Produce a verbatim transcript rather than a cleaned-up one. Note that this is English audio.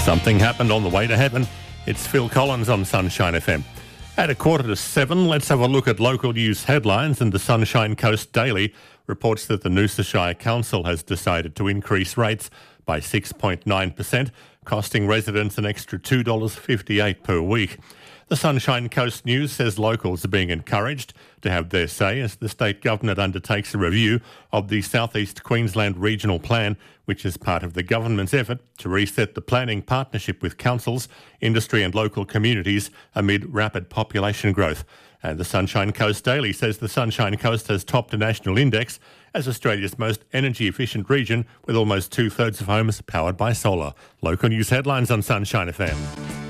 Something happened on the way to heaven. It's Phil Collins on Sunshine F M. At a quarter to seven, let's have a look at local news headlines, and the Sunshine Coast Daily reports that the Noosa Shire Council has decided to increase rates by six point nine percent, costing residents an extra two dollars fifty-eight per week. The Sunshine Coast News says locals are being encouraged to have their say as the state government undertakes a review of the South East Queensland Regional Plan, which is part of the government's effort to reset the planning partnership with councils, industry and local communities amid rapid population growth. And the Sunshine Coast Daily says the Sunshine Coast has topped a national index as Australia's most energy-efficient region, with almost two-thirds of homes powered by solar. Local news headlines on Sunshine F M.